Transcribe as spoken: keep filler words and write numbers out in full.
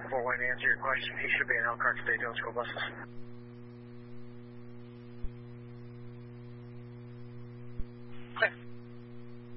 four one to answer your question. He should be in Elkhart today doing school buses.